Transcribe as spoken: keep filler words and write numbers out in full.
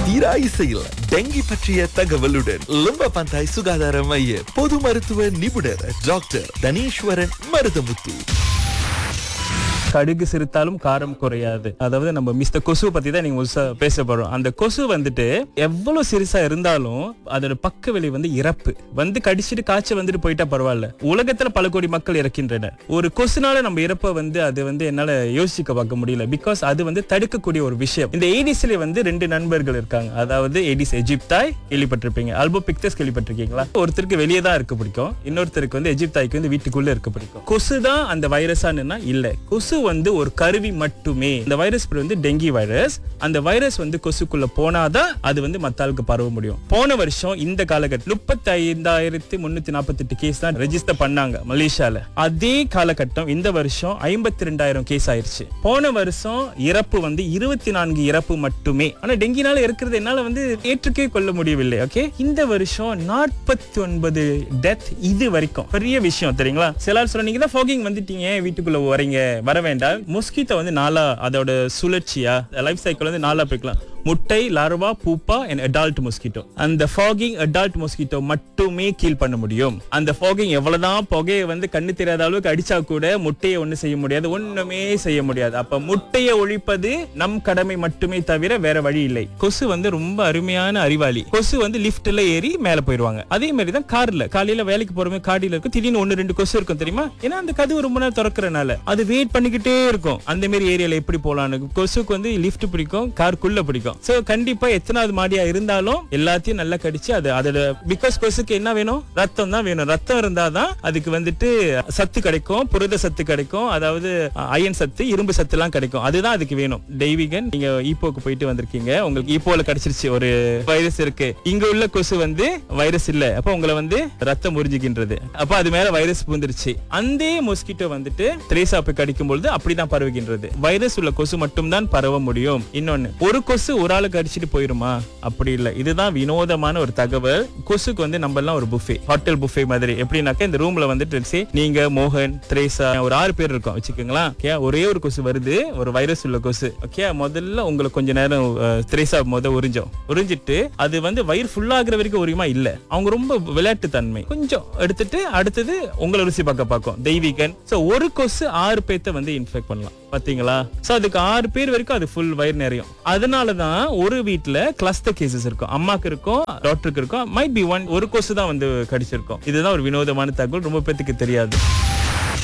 தீரா இசையில் டெங்கி பற்றிய தகவலுடன் லிம்ப பந்தாய் சுகாதார மைய பொது மருத்துவ நிபுணர் டாக்டர் தனீஸ்வரன் மருதமுத்து. கடுகு சிறுத்தாலும் காரம் குறையாது. அதாவது நம்ம மிஸ்டர் கொசு பத்தி தான் நீங்க முழுசா பேச போறோம். அந்த கொசு வந்துட்டு எவ்வளவு சிறுசா இருந்தாலும் அதோட பக்க விலை வந்து இறப்பு. வந்து கடிச்சிட்டு காய்ச்சல் வந்துட்டு போயிட்டா பரவாயில்ல, உலகத்துல பல கோடி மக்கள் இறக்கின்றனர். ஒரு கொசுனால நம்ம இறப்ப வந்து அது வந்து என்னால யோசிக்க பார்க்க முடியல. பிகாஸ் அது வந்து தடுக்கக்கூடிய ஒரு விஷயம். இந்த ஏடிஸ்ல வந்து ரெண்டு நண்பர்கள் இருக்காங்க. அதாவது ஏடிஸ் எஜிப்தாய் கேள்விப்பட்டிருப்பீங்க, ஆல்போபிக்டஸ் கேள்விப்பட்டிருக்கீங்களா? ஒருத்தருக்கு வெளியே தான் இருக்க பிடிக்கும், இன்னொருத்தருக்கு வந்து எஜிப்தாய்க்கு வந்து வீட்டுக்குள்ள இருக்க பிடிக்கும். கொசு தான் அந்த வைரஸானா இல்ல, கொசு வந்து ஒரு கருவி மட்டுமே. இந்த வைரஸ் வந்து டெங்கி வைரஸ். அந்த வைரஸ் வந்து கொசுக்குள்ள போனாதான் அது வந்து மத்தாளுக்கு பரவ முடியும். போன வருஷம் இந்த காலகட்டம் முப்பத்தி ஐந்தாயிரத்தி முன்னூத்தி நாற்பத்தி எட்டு கேஸ் தான் ரெஜிஸ்டர் பண்ணாங்க மலேசியால. அதே காலகட்டம் இந்த வருஷம் ஐம்பத்தி ரெண்டாயிரம் கேஸ் ஆயிருச்சு. போன வருஷம் இறப்பு வந்து இருபத்தி நான்கு இறப்பு மட்டுமே. ஆனா டெங்கினால இருக்கிறது என்னால வந்து ஏற்றுக்கே கொள்ள முடியவில்லை. ஓகே, இந்த வருஷம் நாற்பத்தி ஒன்பது டெத் இது வரைக்கும். பெரிய விஷயம் தெரியுங்களா? சிலர் சொல்ல நீங்க தான் ஃபாகிங் வந்துட்டீங்க வீட்டுக்குள்ள வரீங்க, வர வேண்டாம். மொஸ்கிட்டோ வந்து நாலா அதோட சுழற்சியா லைஃப் சைக்கிள் வந்து நாலா போய்க்கலாம். முட்டை, larva, pupa and adult mosquito. அந்த ஃபாகிங் adult mosquito மட்டுமே கீல் பண்ண முடியும். அந்த ஃபாகிங் எவ்வளவுதான் புகையை வந்து கண்ணு தெரியாத அளவுக்கு அடிச்சா கூட முட்டையை ஒண்ணு செய்ய முடியாது, ஒண்ணுமே செய்ய முடியாது. அப்ப முட்டையை ஒழிப்பது நம் கடமை மட்டுமே தவிர வேற வழி இல்லை. கொசு வந்து ரொம்ப அருமையான அறிவாளி. கொசு வந்து லிப்ட்ல ஏறி மேல போயிடுவாங்க. அதே மாதிரி தான் கார்ல காலையில வேலைக்கு போறவங்க காடியில இருக்கும், திடீர்னு ஒன்னு ரெண்டு கொசு இருக்கும் தெரியுமா? ஏன்னா அந்த கதவு ரொம்ப நேரம் திறக்கறனால அது வெயிட் பண்ணிக்கிட்டே இருக்கும். அந்த மாதிரி ஏரியால எப்படி போலான்னு கொசுக்கு வந்து லிப்ட் பிடிக்கும், காருக்குள்ள பிடிக்கும். சோ கண்டிப்பா எத்தனாவது மாடியா இருந்தாலும் எல்லாத்தையும் நல்லா கடிச்சு அது அதோட பிகாஸ் கொசுக்கு என்ன வேணும்? ரத்தம் தான் வேணும். ரத்தம் இருந்தாதான் அதுக்கு வந்துட்டு சத்து கிடைக்கும், புரத சத்து கிடைக்கும், அதாவது அயன் சத்து, இரும்பு சத்து எல்லாம் கிடைக்கும். அதுதான் அதுக்கு வேணும். தெய்வீகன், நீங்க ஈப்போக்கு போயிட்டு வந்திருக்கீங்க, உங்களுக்கு ஈப்போல கிடைச்சிருச்சு ஒரு வைரஸ் இருக்கு. இங்க உள்ள கொசு வந்து வைரஸ் இல்ல, அப்ப உங்களை வந்து ரத்தம் உறிஞ்சுகின்றது. அப்ப அது மேல வைரஸ் பூந்துருச்சு. அந்த மொஸ்கிட்டோ வந்துட்டு திரேசா போய் கடிக்கும் பொழுது அப்படிதான் பரவுகின்றது. வைரஸ் உள்ள கொசு மட்டும் தான் பரவ முடியும். இன்னொன்னு, ஒரு கொசு ஒரு ஆளுக்கு அடிச்சுட்டு போயிருமா? அப்படி இல்ல. இதுதான் வினோதமான ஒரு தகவல். கொசுக்கு வந்து நம்ம எல்லாம் ஒரு புஃபே, ஹோட்டல் புஃபே மாதிரி. எப்படின்னாக்க இந்த ரூம்ல வந்துட்டு நீங்க, மோகன், திரேசா ஒரு ஆறு பேர் இருக்கோம் வச்சுக்கோங்களா. ஒரே ஒரு கொசு வருது, ஒரு வைரஸ் உள்ள கொசு. ஓகே, முதல்ல உங்களுக்கு கொஞ்ச நேரம் திரேசா முத உறிஞ்சோம். உறிஞ்சிட்டு அது வந்து வயிறு ஃபுல் ஆகுற வரைக்கும் உரியுமா இல்ல, அவங்க ரொம்ப விளையாட்டு தன்மை கொஞ்சம் எடுத்துட்டு அடுத்தது உங்களை ருசி பார்க்க பார்க்கும். தெய்வீகன். சோ ஒரு கொசு ஆறு பேர்த்த வந்து இன்ஃபெக்ட் பண்ணலாம் பாத்தீங்களா? சோ அதுக்கு ஆறு பேர் வரைக்கும் அது ஃபுல் வயிறு நிறையும். அதனாலதான் ஒரு வீட்டுல கிளஸ்டர் கேசஸ் இருக்கும். அம்மாக்கு இருக்கும், டாக்டருக்கு இருக்கும், மைட் பி ஒன் ஒரு கொசு தான் வந்து கடிச்சிருக்கும். இதுதான் ஒரு வினோதமான தகவல், ரொம்ப பேத்துக்கு தெரியாது.